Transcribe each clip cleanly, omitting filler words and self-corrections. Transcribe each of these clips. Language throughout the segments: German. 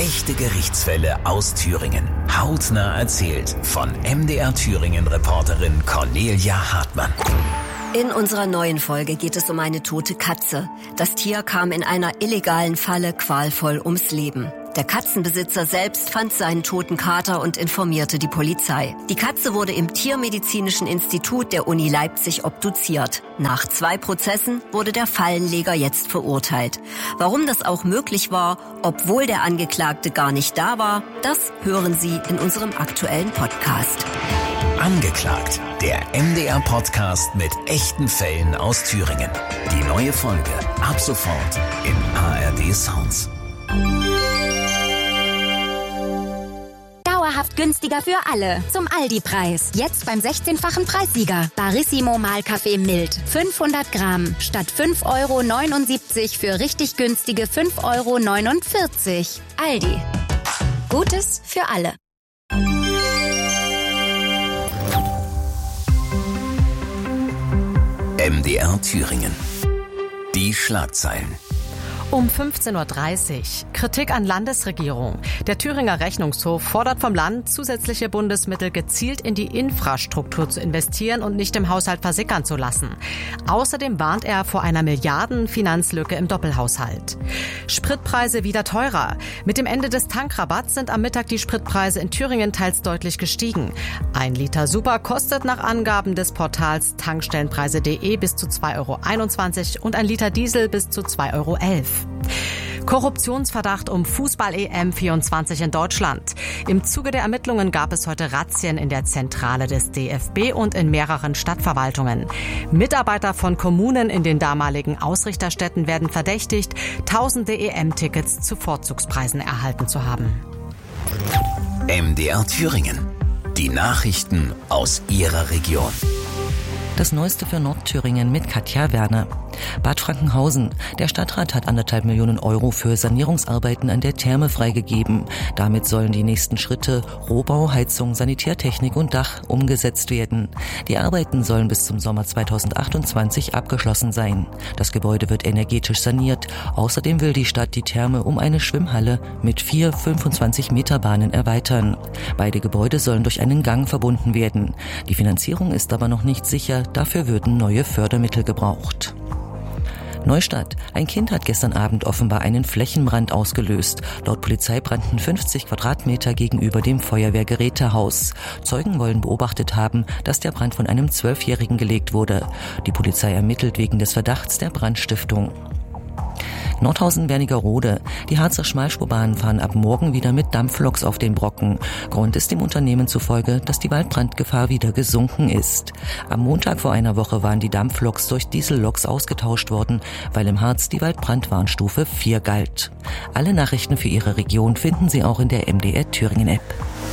Echte Gerichtsfälle aus Thüringen. Hautnah erzählt von MDR Thüringen-Reporterin Cornelia Hartmann. In unserer neuen Folge geht es um eine tote Katze. Das Tier kam in einer illegalen Falle qualvoll ums Leben. Der Katzenbesitzer selbst fand seinen toten Kater und informierte die Polizei. Die Katze wurde im Tiermedizinischen Institut der Uni Leipzig obduziert. Nach 2 Prozessen wurde der Fallenleger jetzt verurteilt. Warum das auch möglich war, obwohl der Angeklagte gar nicht da war, das hören Sie in unserem aktuellen Podcast. Angeklagt, der MDR-Podcast mit echten Fällen aus Thüringen. Die neue Folge ab sofort in ARD Sounds. Dauerhaft günstiger für alle. Zum Aldi-Preis. Jetzt beim 16-fachen Preissieger. Barissimo Mahlkaffee Mild. 500 Gramm. Statt 5,79 € für richtig günstige 5,49 €. Aldi. Gutes für alle. MDR Thüringen. Die Schlagzeilen. Um 15:30 Uhr. Kritik an Landesregierung. Der Thüringer Rechnungshof fordert vom Land, zusätzliche Bundesmittel gezielt in die Infrastruktur zu investieren und nicht im Haushalt versickern zu lassen. Außerdem warnt er vor einer Milliarden-Finanzlücke im Doppelhaushalt. Spritpreise wieder teurer. Mit dem Ende des Tankrabatts sind am Mittag die Spritpreise in Thüringen teils deutlich gestiegen. 1 Liter Super kostet nach Angaben des Portals tankstellenpreise.de bis zu 2,21 € und 1 Liter Diesel bis zu 2,11 €. Korruptionsverdacht um Fußball-EM 24 in Deutschland. Im Zuge der Ermittlungen gab es heute Razzien in der Zentrale des DFB und in mehreren Stadtverwaltungen. Mitarbeiter von Kommunen in den damaligen Ausrichterstädten werden verdächtigt, tausende EM-Tickets zu Vorzugspreisen erhalten zu haben. MDR Thüringen. Die Nachrichten aus Ihrer Region. Das Neueste für Nordthüringen mit Katja Werner. Bad Frankenhausen. Der Stadtrat hat 1,5 Millionen € für Sanierungsarbeiten an der Therme freigegeben. Damit sollen die nächsten Schritte Rohbau, Heizung, Sanitärtechnik und Dach umgesetzt werden. Die Arbeiten sollen bis zum Sommer 2028 abgeschlossen sein. Das Gebäude wird energetisch saniert. Außerdem will die Stadt die Therme um eine Schwimmhalle mit 4 25-Meter-Bahnen erweitern. Beide Gebäude sollen durch einen Gang verbunden werden. Die Finanzierung ist aber noch nicht sicher. Dafür würden neue Fördermittel gebraucht. Neustadt. Ein Kind hat gestern Abend offenbar einen Flächenbrand ausgelöst. Laut Polizei brannten 50 Quadratmeter gegenüber dem Feuerwehrgerätehaus. Zeugen wollen beobachtet haben, dass der Brand von einem 12-Jährigen gelegt wurde. Die Polizei ermittelt wegen des Verdachts der Brandstiftung. Nordhausen-Wernigerode. Die Harzer Schmalspurbahnen fahren ab morgen wieder mit Dampfloks auf den Brocken. Grund ist dem Unternehmen zufolge, dass die Waldbrandgefahr wieder gesunken ist. Am Montag vor einer Woche waren die Dampfloks durch Dieselloks ausgetauscht worden, weil im Harz die Waldbrandwarnstufe 4 galt. Alle Nachrichten für Ihre Region finden Sie auch in der MDR Thüringen App.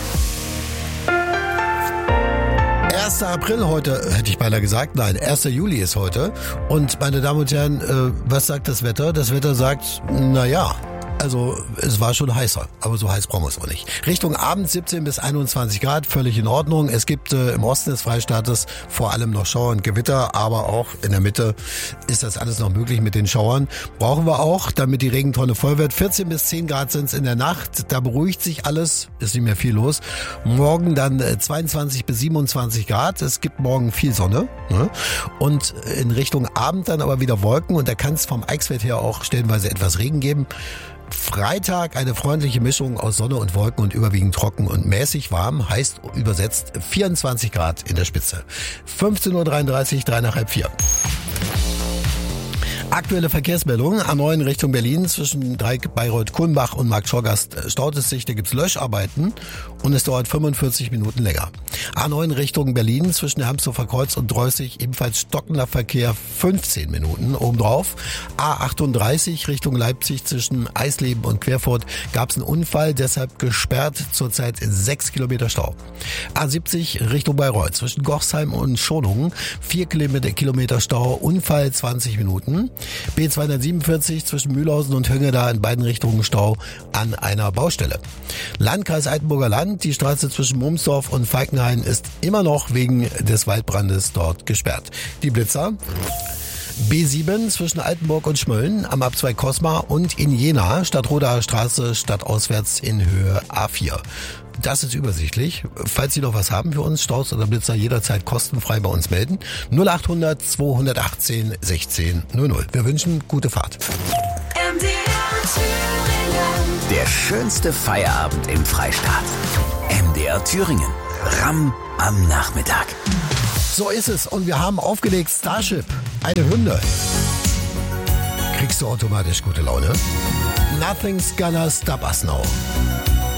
1. April heute, hätte ich beinahe gesagt. Nein, 1. Juli ist heute. Und meine Damen und Herren, was sagt das Wetter? Das Wetter sagt, naja, also es war schon heißer, aber so heiß brauchen wir es auch nicht. Richtung Abend 17 bis 21 Grad, völlig in Ordnung. Es gibt im Osten des Freistaates vor allem noch Schauer und Gewitter, aber auch in der Mitte ist das alles noch möglich mit den Schauern. Brauchen wir auch, damit die Regentonne voll wird. 14 bis 10 Grad sind es in der Nacht, da beruhigt sich alles, ist nicht mehr viel los. Morgen dann 22 bis 27 Grad, es gibt morgen viel Sonne, ne? Und in Richtung Abend dann aber wieder Wolken und da kann es vom Eichsfeld her auch stellenweise etwas Regen geben. Freitag eine freundliche Mischung aus Sonne und Wolken und überwiegend trocken und mäßig warm, heißt übersetzt 24 Grad in der Spitze. 15:33 Uhr, 3 nach halb 4. Aktuelle Verkehrsmeldungen. A9 Richtung Berlin zwischen Bayreuth-Kulmbach und Markt-Schorgast staut es sich. Da gibt's Löscharbeiten und es dauert 45 Minuten länger. A9 Richtung Berlin zwischen Hermsdorfer Kreuz und Dreußig ebenfalls stockender Verkehr 15 Minuten obendrauf. A38 Richtung Leipzig zwischen Eisleben und Querfurt gab's einen Unfall, deshalb gesperrt, zurzeit 6 Kilometer Stau. A70 Richtung Bayreuth zwischen Gochsheim und Schonungen 4 Kilometer Stau, Unfall 20 Minuten. B247 zwischen Mühlhausen und Hönge, da in beiden Richtungen Stau an einer Baustelle. Landkreis Altenburger Land, die Straße zwischen Mumsdorf und Falkenhain ist immer noch wegen des Waldbrandes dort gesperrt. Die Blitzer. B7 zwischen Altenburg und Schmölln am Ab2 Cosma und in Jena, Stadtrodaer Straße, stadtauswärts in Höhe A4. Das ist übersichtlich. Falls Sie noch was haben für uns, Staus oder Blitzer, jederzeit kostenfrei bei uns melden. 0800 218 16 00. Wir wünschen gute Fahrt. Der schönste Feierabend im Freistaat. MDR Thüringen. Ramm am Nachmittag. So ist es. Und wir haben aufgelegt Starship, eine Hymne. Kriegst du automatisch gute Laune? Nothing's gonna stop us now.